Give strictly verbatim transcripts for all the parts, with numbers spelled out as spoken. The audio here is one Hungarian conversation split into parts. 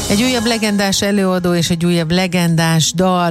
Egy újabb legendás előadó és egy újabb legendás dal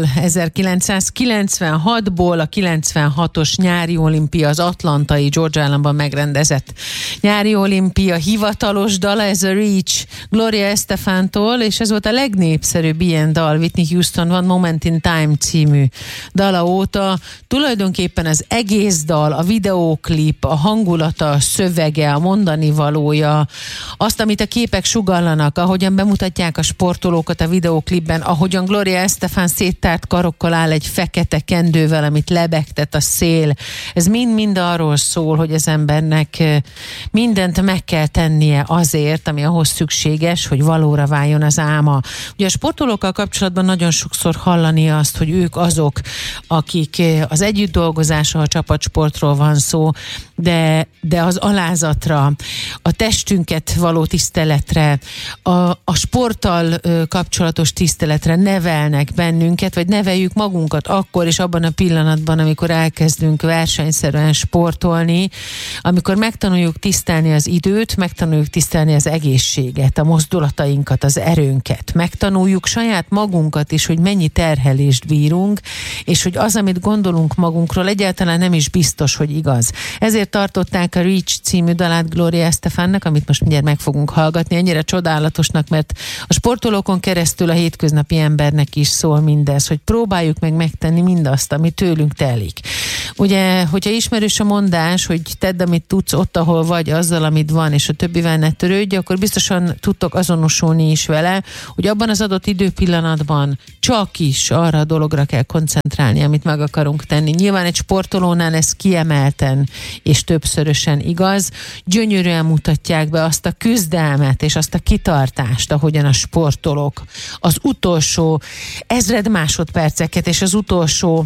ezerkilencszázkilencvenhatból, a kilencvenhatos nyári olimpia, az atlantai Georgia államban megrendezett nyári olimpia hivatalos dala, ez a Reach Gloria Estefantól, és ez volt a legnépszerűbb ilyen dal Whitney Houston One Moment in Time című dala óta. Tulajdonképpen az egész dal, a videóklip, a hangulata, a szövege, a mondani valója, azt, amit a képek sugallanak, ahogyan bemutatják a sportolókat a videóklipben, ahogyan Gloria Estefan széttárt karokkal áll egy fekete kendővel, amit lebegtet a szél. Ez mind-mind arról szól, hogy az embernek mindent meg kell tennie azért, ami ahhoz szükséges, hogy valóra váljon az álma. Ugye a sportolókkal kapcsolatban nagyon sokszor hallani azt, hogy ők azok, akik az együtt dolgozásra, a csapatsportról van szó, de, de az alázatra, a testünket való tiszteletre, a, a sporttal kapcsolatos tiszteletre nevelnek bennünket, vagy neveljük magunkat akkor és abban a pillanatban, amikor elkezdünk versenyszerűen sportolni, amikor megtanuljuk tisztelni az időt, megtanuljuk tisztelni az egészséget, a mozdulatainkat, az erőnket, megtanuljuk saját magunkat is, hogy mennyi terhelést bírunk, és hogy az, amit gondolunk magunkról, egyáltalán nem is biztos, hogy igaz. Ezért tartották a Reach című dalát Gloria Estefannak, amit most mindjárt meg fogunk hallgatni, ennyire csodálatosnak, mert a sportolókon keresztül a hétköznapi embernek is szól mindez, hogy próbáljuk meg megtenni mindazt, ami tőlünk telik. Ugye, hogyha ismerős a mondás, hogy tedd, amit tudsz ott, ahol vagy, azzal, amit van, és a többivel ne törődj, akkor biztosan tudtok azonosulni is vele, hogy abban az adott időpillanatban csak is arra a dologra kell koncentrálni, amit meg akarunk tenni. Nyilván egy sportolónál ez kiemelten és többszörösen igaz. Gyönyörűen mutatják be azt a küzdelmet és azt a kitartást, ahogyan a sportolók az utolsó ezred másodperceket és az utolsó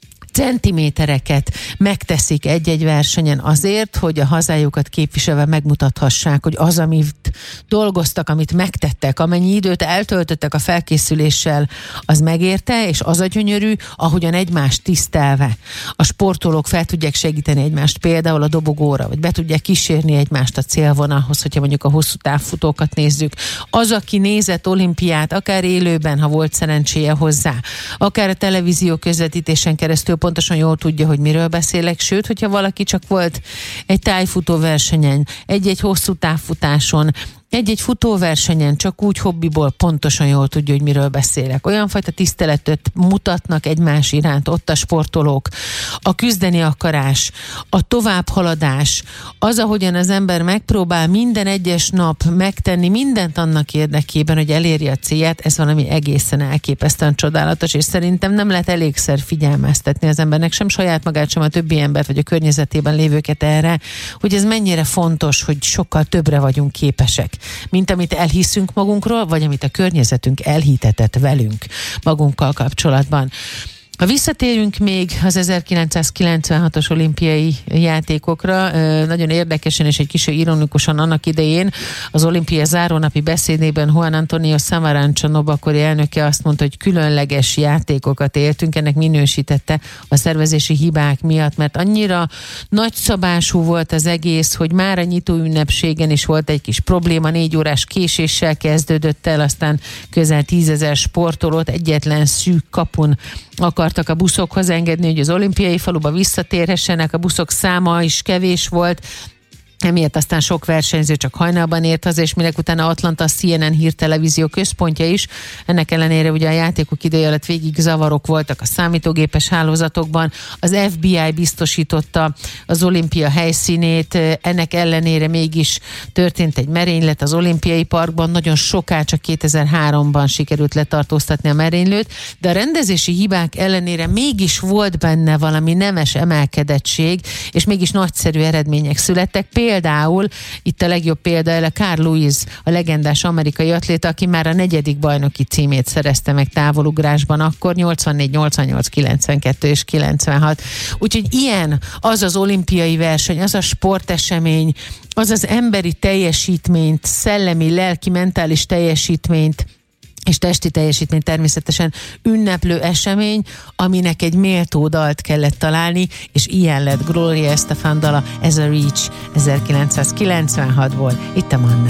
centimétereket megteszik egy-egy versenyen azért, hogy a hazájukat képviselve megmutathassák, hogy az, amit dolgoztak, amit megtettek, amennyi időt eltöltöttek a felkészüléssel, az megérte, és az a gyönyörű, ahogyan egymást tisztelve a sportolók fel tudják segíteni egymást például a dobogóra, vagy be tudják kísérni egymást a célvonalhoz, hogyha mondjuk a hosszú távfutókat nézzük. Az, aki nézett olimpiát, akár élőben, ha volt szerencséje hozzá, akár a televízió közvetítésen keresztül, pontosan jól tudja, hogy miről beszélek, sőt, hogyha valaki csak volt egy tájfutó versenyen, egy-egy hosszú távfutáson, egy-egy futóversenyen, csak úgy hobbiból pontosan jól tudja, hogy miről beszélek. Olyan fajta tiszteletet mutatnak egymás iránt ott a sportolók, a küzdeni akarás, a továbbhaladás, az, ahogyan az ember megpróbál minden egyes nap megtenni mindent annak érdekében, hogy elérje a célját, ez valami egészen elképesztően csodálatos, és szerintem nem lehet elégszer figyelmeztetni az embernek, sem saját magát, sem a többi embert, vagy a környezetében lévőket erre, hogy ez mennyire fontos, hogy sokkal többre vagyunk képesek, mint amit elhiszünk magunkról, vagy amit a környezetünk elhitetett velünk magunkkal kapcsolatban. Ha visszatérünk még az ezerkilencszázkilencvenhatos olimpiai játékokra, nagyon érdekesen és egy kicsit ironikusan annak idején az olimpia zárónapi beszédében Juan Antonio Samaranch, a Nobakori elnöke azt mondta, hogy különleges játékokat éltünk, ennek minősítette a szervezési hibák miatt, mert annyira nagyszabású volt az egész, hogy már a nyitó ünnepségen is volt egy kis probléma, négy órás késéssel kezdődött el, aztán közel tízezer sportolót egyetlen szűk kapun akartak a buszokhoz engedni, hogy az olimpiai faluba visszatérhessenek, a buszok száma is kevés volt, emiatt aztán sok versenyző csak hajnalban ért haza, és minek utána Atlanta C N N hírtelevízió központja is. Ennek ellenére ugye a játékok ideje alatt végig zavarok voltak a számítógépes hálózatokban. Az F B I biztosította az olimpia helyszínét, ennek ellenére mégis történt egy merénylet az olimpiai parkban. Nagyon soká, csak kétezer-háromban sikerült letartóztatni a merénylőt, de a rendezési hibák ellenére mégis volt benne valami nemes emelkedettség, és mégis nagyszerű eredmények születtek. Például, itt a legjobb példa el a Carl Lewis, a legendás amerikai atléta, aki már a negyedik bajnoki címét szerezte meg távolugrásban, akkor nyolcvannégy, nyolcvannyolc, kilencvenkettő és kilencvenhat. Úgyhogy ilyen az az olimpiai verseny, az a sportesemény, az az emberi teljesítményt, szellemi, lelki, mentális teljesítményt és testi teljesítmény természetesen ünneplő esemény, aminek egy méltó dalt kellett találni, és ilyen lett Gloria Estefan dala, ez a Reach ezerkilencszázkilencvenhatból, itt a Manna